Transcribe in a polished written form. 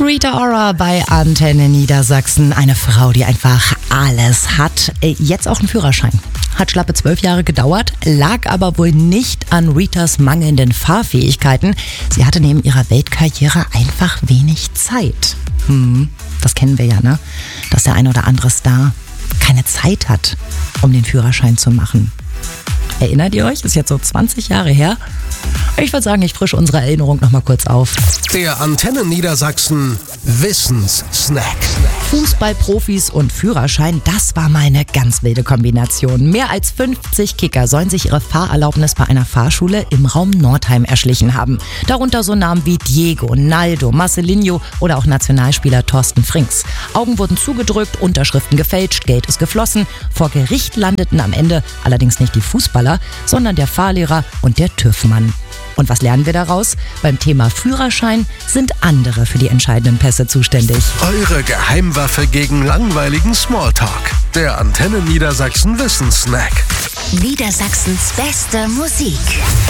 Rita Ora bei Antenne Niedersachsen. Eine Frau, die einfach alles hat. Jetzt auch einen Führerschein. Hat schlappe 12 Jahre gedauert, lag aber wohl nicht an Ritas mangelnden Fahrfähigkeiten. Sie hatte neben ihrer Weltkarriere einfach wenig Zeit. Das kennen wir ja, ne? Dass der ein oder andere Star keine Zeit hat, um den Führerschein zu machen. Erinnert ihr euch? Ist jetzt so 20 Jahre her. Ich würde sagen, ich frische unsere Erinnerung noch mal kurz auf. Der Antenne Niedersachsen Wissenssnack. Fußballprofis und Führerschein, das war mal eine ganz wilde Kombination. Mehr als 50 Kicker sollen sich ihre Fahrerlaubnis bei einer Fahrschule im Raum Nordheim erschlichen haben. Darunter so Namen wie Diego, Naldo, Marcelinho oder auch Nationalspieler Thorsten Frings. Augen wurden zugedrückt, Unterschriften gefälscht, Geld ist geflossen. Vor Gericht landeten am Ende allerdings nicht die Fußballer, sondern der Fahrlehrer und der TÜV-Mann. Und was lernen wir daraus? Beim Thema Führerschein sind andere für die entscheidenden Pässe zuständig. Eure Geheimwaffe gegen langweiligen Smalltalk. Der Antenne Niedersachsen Wissenssnack. Niedersachsens beste Musik.